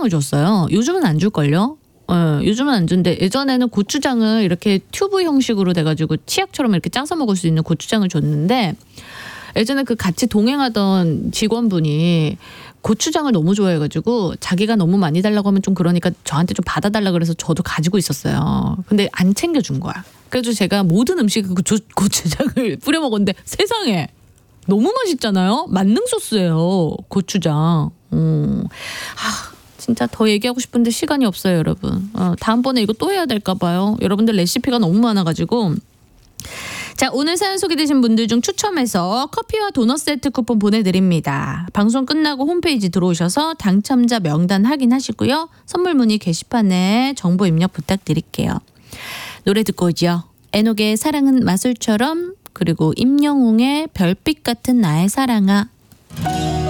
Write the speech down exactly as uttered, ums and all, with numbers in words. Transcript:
고추장을 줬어요. 요즘은 안 줄걸요? 어, 요즘은 안 준대. 예전에는 고추장을 이렇게 튜브 형식으로 돼가지고 치약처럼 이렇게 짜서 먹을 수 있는 고추장을 줬는데 예전에 그 같이 동행하던 직원분이 고추장을 너무 좋아해가지고 자기가 너무 많이 달라고 하면 좀 그러니까 저한테 좀 받아달라 그래서 저도 가지고 있었어요. 근데 안 챙겨준 거야. 그래서 제가 모든 음식에 그 고추장을 뿌려 먹었는데 세상에 너무 맛있잖아요. 만능 소스예요. 고추장. 음. 아, 진짜 더 얘기하고 싶은데 시간이 없어요, 여러분. 어, 다음번에 이거 또 해야 될까 봐요. 여러분들 레시피가 너무 많아가지고. 자, 오늘 사연 소개되신 분들 중 추첨해서 커피와 도넛 세트 쿠폰 보내드립니다. 방송 끝나고 홈페이지 들어오셔서 당첨자 명단 확인하시고요. 선물 문의 게시판에 정보 입력 부탁드릴게요. 노래 듣고 오죠. 에녹의 사랑은 마술처럼, 그리고 임영웅의 별빛 같은 나의 사랑아.